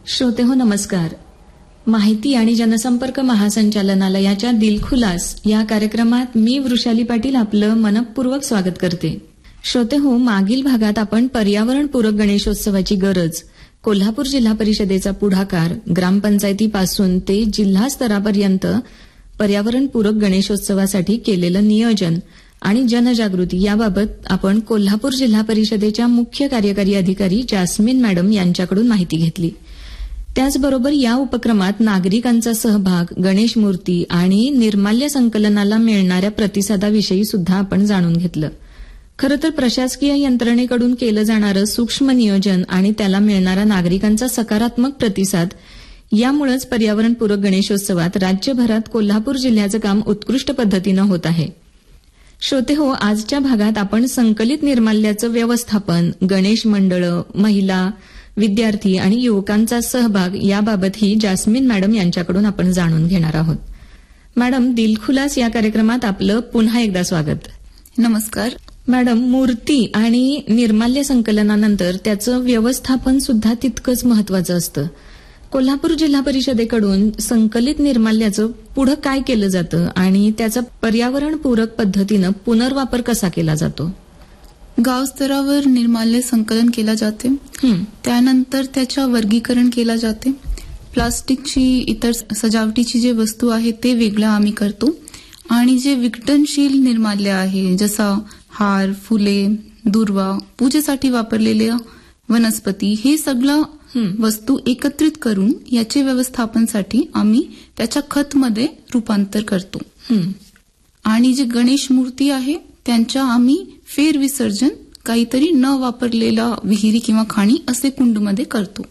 श्रोते हो नमस्कार. माहिती आणि जनसंपर्क महासंचालनालयाच्या दिलखुलास या कार्यक्रमात मी वृषाली पाटील आपलं मनपूर्वक स्वागत करते. श्रोते हो, मागील भागात आपण पर्यावरणपूरक गणेशोत्सवाची गरज, कोल्हापूर जिल्हा परिषदेचा पुढाकार, ग्रामपंचायतीपासून ते जिल्हा स्तरापर्यंत पर्यावरणपूरक गणेशोत्सवासाठी केलेलं नियोजन आणि जनजागृती याबाबत आपण कोल्हापूर जिल्हा परिषदेच्या मुख्य कार्यकारी अधिकारी जास्मिन मॅडम यांच्याकडून माहिती घेतली. त्याचबरोबर या उपक्रमात नागरिकांचा सहभाग, गणेश मूर्ती आणि निर्माल्य संकलनाला मिळणाऱ्या प्रतिसादाविषयी सुद्धा आपण जाणून घेतलं. खरं तर प्रशासकीय यंत्रणेकडून केलं जाणारं सूक्ष्म नियोजन आणि त्याला मिळणारा नागरिकांचा सकारात्मक प्रतिसाद यामुळेच पर्यावरणपूरक गणेशोत्सवात राज्यभरात कोल्हापूर जिल्ह्याचं काम उत्कृष्ट पद्धतीनं होत आहे. श्रोते हो, आजच्या भागात आपण संकलित निर्माल्याचं व्यवस्थापन, गणेश मंडळं, महिला, विद्यार्थी आणि युवकांचा सहभाग याबाबतही जास्मिन मॅडम यांच्याकडून आपण जाणून घेणार आहोत. मॅडम, दिलखुलास या कार्यक्रमात आपलं पुन्हा एकदा स्वागत. नमस्कार. मॅडम, मूर्ती आणि निर्माल्य संकलनानंतर त्याचं व्यवस्थापन सुद्धा तितकंच महत्वाचं असतं. कोल्हापूर जिल्हा परिषदेकडून संकलित निर्माल्याचं पुढे काय केलं जातं आणि त्याचा पर्यावरणपूरक पद्धतीनं पुनर्वापर कसा केला जातो? गाव स्तरावर निर्माल्य संकलन केला जाते. त्यानंतर त्याच्या वर्गीकरण केला जाते. प्लास्टिकची इतर सजावटीची जे वस्तू आहे ते वेगळं आम्ही करतो आणि जे विघटनशील निर्माल्य आहे जसा हार, फुले, दुर्वा, पूजेसाठी वापरलेल्या वनस्पती, हे सगळं वस्तू एकत्रित करून याचे व्यवस्थापनासाठी आम्ही त्याच्या खतमध्ये रूपांतर करतो. आणि जे गणेश मूर्ती आहे त्यांच्या आम्ही फेरविसर्जन काहीतरी न वापरलेला विहिरी किंवा खाणी असे कुंडमध्ये करतो.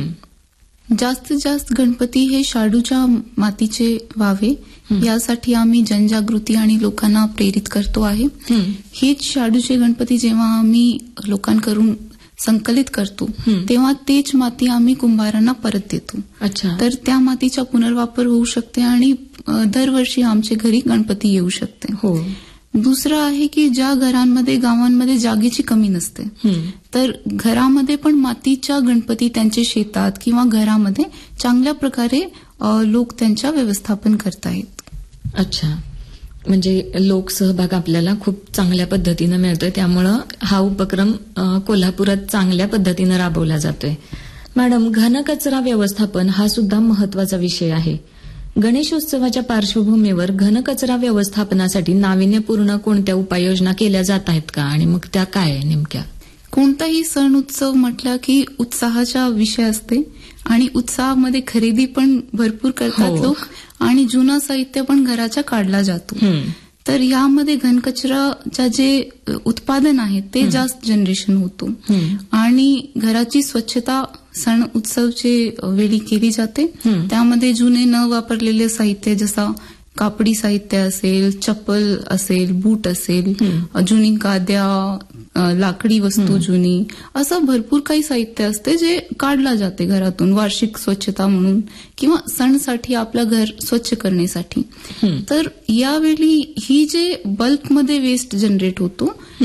जास्तीत जास्त गणपती हे शाडूच्या मातीचे व्हावे यासाठी आम्ही जनजागृती आणि लोकांना प्रेरित करतो आहे. हेच शाडूचे गणपती जेव्हा आम्ही लोकांकडून संकलित करतो तेव्हा तेच माती आम्ही कुंभारांना परत देतो. तर त्या मातीचा पुनर्वापर होऊ शकते आणि दरवर्षी आमच्या घरी गणपती येऊ शकते. दुसरं आहे की ज्या घरांमध्ये, गावांमध्ये जागेची कमी नसते, तर घरामध्ये पण मातीच्या गणपती त्यांच्या शेतात किंवा घरामध्ये चांगल्या प्रकारे लोक त्यांच्या व्यवस्थापन करतायत. अच्छा, म्हणजे लोकसहभाग आपल्याला खूप चांगल्या पद्धतीनं मिळतोय, त्यामुळं हा उपक्रम कोल्हापुरात चांगल्या पद्धतीनं राबवला जातोय. मॅडम, घनकचरा व्यवस्थापन हा सुद्धा महत्वाचा विषय आहे. गणेशोत्सवाच्या पार्श्वभूमीवर घनकचरा व्यवस्थापनासाठी नाविन्यपूर्ण कोणत्या उपाययोजना केल्या जात आहेत का, आणि मग त्या काय नेमक्या? कोणताही सण उत्सव म्हटला की उत्साहाचा विषय असते आणि उत्साहामध्ये खरेदी पण भरपूर करतात लोक आणि जुनं साहित्य पण घराच्या काढला जातो. तर यामध्ये घनकचराचं जे उत्पादन आहे ते जास्त जनरेशन होतो आणि घराची स्वच्छता सण उत्सवचे वेळी केली जाते. त्यामध्ये जुने न वापरलेले साहित्य जसा कापडी साहित्य असेल, चप्पल असेल, बूट असेल, जुनी गाद्या, लाकडी वस्तू जुनी, असं भरपूर काही साहित्य असते जे काढला जाते घरातून वार्षिक स्वच्छता म्हणून किंवा सणसाठी आपलं घर स्वच्छ करण्यासाठी. तर यावेळी ही जे बल्कमध्ये वेस्ट जनरेट होतो